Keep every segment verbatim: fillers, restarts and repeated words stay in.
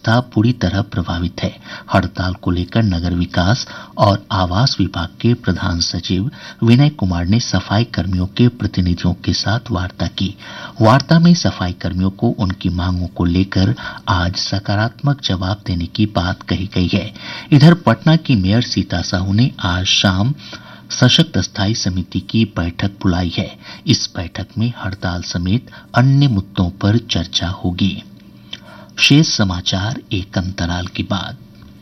व्यवस्था पूरी तरह प्रभावित है। हड़ताल को लेकर नगर विकास और आवास विभाग के प्रधान सचिव विनय कुमार ने सफाई कर्मियों के प्रतिनिधियों के साथ वार्ता की। वार्ता में सफाई कर्मियों को उनकी मांगों को लेकर आज सकारात्मक जवाब देने की बात कही गई है। इधर पटना की मेयर सीता साहू ने आज शाम सशक्त स्थायी समिति की बैठक बुलाई है। इस बैठक में हड़ताल समेत अन्य मुद्दों पर चर्चा होगी। शेष समाचार एक अंतराल के बाद।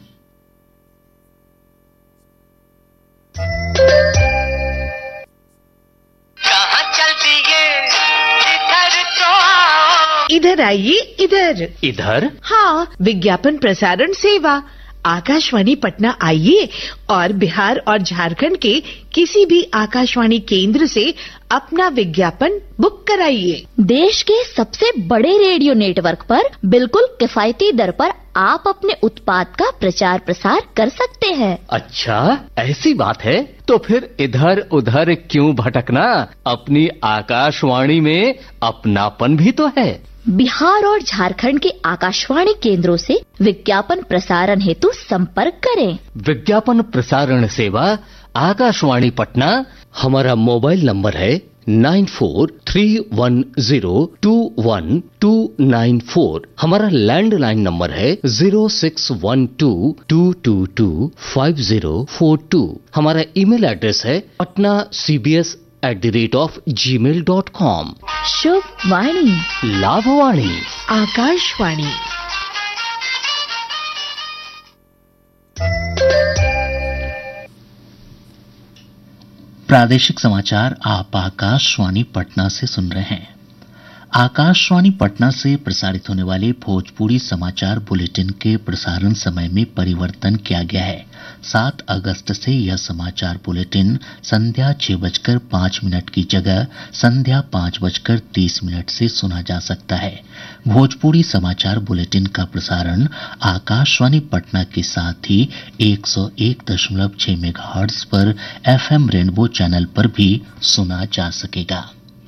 कहाँ चल दिए इधर तो आओ। इधर आइए, इधर इधर। हाँ, विज्ञापन प्रसारण सेवा आकाशवाणी पटना आइए और बिहार और झारखंड के किसी भी आकाशवाणी केंद्र से अपना विज्ञापन बुक कराइए। देश के सबसे बड़े रेडियो नेटवर्क पर बिल्कुल किफायती दर पर आप अपने उत्पाद का प्रचार प्रसार कर सकते हैं। अच्छा, ऐसी बात है तो फिर इधर उधर क्यों भटकना, अपनी आकाशवाणी में अपनापन भी तो है। बिहार और झारखंड के आकाशवाणी केंद्रों से विज्ञापन प्रसारण हेतु संपर्क करें। विज्ञापन प्रसारण सेवा आकाशवाणी पटना। हमारा मोबाइल नंबर है nine four three one zero to one two nine four. हमारा लैंडलाइन नंबर है zero six one two to to to five zero four to. हमारा ईमेल एड्रेस है Patna C B S at the rate of ji mail dot com. शुभ वाणी, लाभवाणी, आकाशवाणी। प्रादेशिक समाचार आप आकाशवाणी पटना से सुन रहे हैं। आकाशवाणी पटना से प्रसारित होने वाले भोजपुरी समाचार बुलेटिन के प्रसारण समय में परिवर्तन किया गया है। सात अगस्त से यह समाचार बुलेटिन संध्या छह बजकर पांच मिनट की जगह संध्या पांच बजकर तीस मिनट से सुना जा सकता है। भोजपुरी समाचार बुलेटिन का प्रसारण आकाशवाणी पटना के साथ ही एक सौ एक दशमलव छह मेगाहर्ट्ज पर एफ एम रेनबो चैनल पर भी सुना जा सकेगा।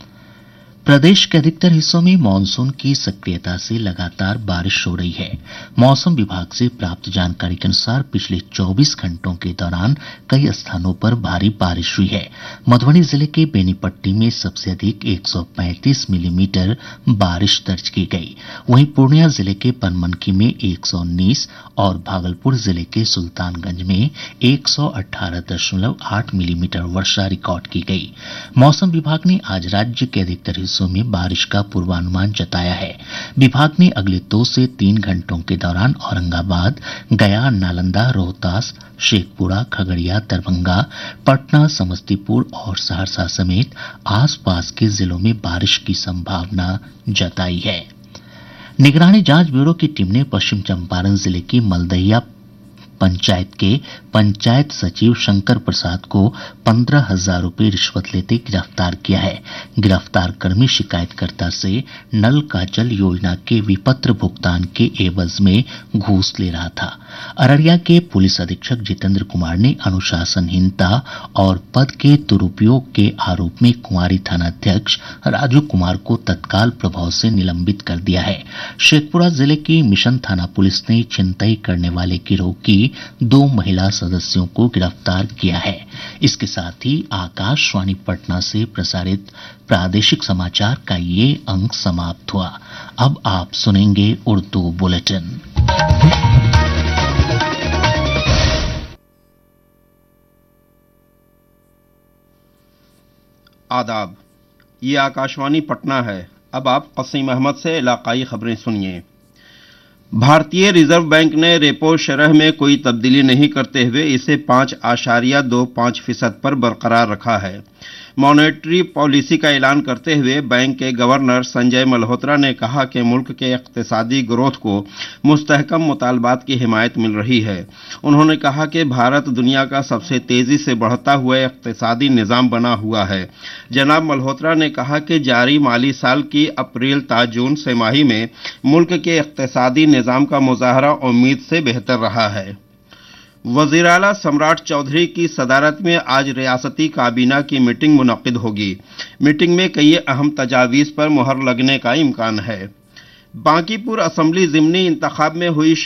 प्रदेश के अधिकतर हिस्सों में मानसून की सक्रियता से लगातार बारिश हो रही है। मौसम विभाग से प्राप्त जानकारी के अनुसार पिछले चौबीस घंटों के दौरान कई स्थानों पर भारी बारिश हुई है। मधुबनी जिले के बेनीपट्टी में सबसे अधिक एक सौ पैंतीस मिलीमीटर बारिश दर्ज की गई। वहीं पूर्णिया जिले के पनमनखी में एक सौ उन्नीस और भागलपुर जिले के सुल्तानगंज में एक सौ अठारह दशमलव आठ मिलीमीटर वर्षा रिकॉर्ड की गई। मौसम विभाग ने आज राज्य के अधिकतर हिस्सों में बारिश का पूर्वानुमान जताया है। विभाग ने अगले दो से तीन घंटों के दौरान औरंगाबाद, गया, नालंदा, रोहतास, शेखपुरा, खगड़िया, दरभंगा, पटना, समस्तीपुर और सहरसा समेत आसपास के जिलों में बारिश की संभावना जताई है। निगरानी जांच ब्यूरो की टीम ने पश्चिम चंपारण जिले की मलदहिया पंचायत के पंचायत सचिव शंकर प्रसाद को पंद्रह हजार रूपये रिश्वत लेते गिरफ्तार किया है। गिरफ्तार कर्मी शिकायतकर्ता से नल का जल योजना के विपत्र भुगतान के एवज में घूस ले रहा था। अररिया के पुलिस अधीक्षक जितेंद्र कुमार ने अनुशासनहीनता और पद के दुरुपयोग के आरोप में कुंवारी थानाध्यक्ष राजू कुमार को तत्काल प्रभाव से निलंबित कर दिया है। शेखपुरा जिले की मिशन थाना पुलिस ने छिनतई करने वाले गिरोह की दो महिला सदस्यों को गिरफ्तार किया है। इसके साथ ही आकाशवाणी पटना से प्रसारित प्रादेशिक समाचार का ये अंक समाप्त हुआ। अब आप सुनेंगे उर्दू बुलेटिन। आदाब, ये आकाशवाणी पटना है। अब आप कसीम अहमद से इलाकाई खबरें सुनिए। भारतीय रिजर्व बैंक ने रेपो शरह में कोई तब्दीली नहीं करते हुए इसे पाँच आशारिया दो पाँच फीसद पर बरकरार रखा है। मॉनेटरी पॉलिसी का ऐलान करते हुए बैंक के गवर्नर संजय मल्होत्रा ने कहा कि मुल्क के इक्तिसादी ग्रोथ को मुस्तहकम मुतालबात की हिमायत मिल रही है। उन्होंने कहा कि भारत दुनिया का सबसे तेजी से बढ़ता हुआ इक्तिसादी निज़ाम बना हुआ है। जनाब मल्होत्रा ने कहा कि जारी माली साल की अप्रैल ता जून तिमाही में मुल्क के इक्तिसादी निज़ाम का मुजाहरा उम्मीद से बेहतर रहा है। वज़ीर आला सम्राट चौधरी की सदारत में आज रियासती काबीना की मीटिंग मुनक्किद होगी। मीटिंग में कई अहम तजावीज़ पर मुहर लगने का इम्कान है। बांकीपुर असम्बली ज़िमनी इंतखाब में हुई